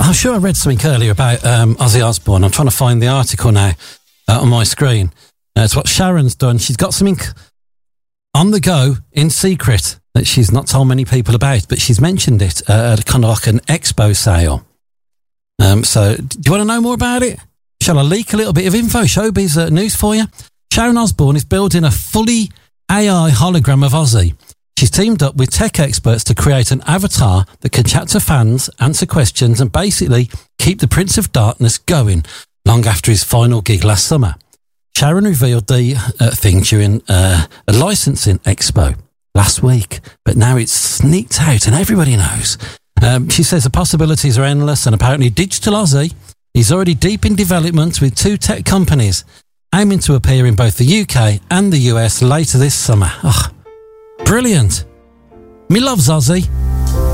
I'm sure I read something earlier about Ozzy Osbourne. I'm trying to find the article now on my screen. It's what Sharon's done. She's got something on the go in secret that she's not told many people about, but she's mentioned it at kind of like an expo sale. So do you want to know more about it? Shall I leak a little bit of info? Showbiz news for you. Sharon Osbourne is building a fully AI hologram of Ozzy. She's teamed up with tech experts to create an avatar that can chat to fans, answer questions, and basically keep the Prince of Darkness going long after his final gig last summer. Sharon revealed the thing during a licensing expo last week, but now it's sneaked out and everybody knows. She says the possibilities are endless, and apparently Digital Ozzy is already deep in development with 2 tech companies aiming to appear in both the UK and the US later this summer. Oh, brilliant. Me loves Ozzy.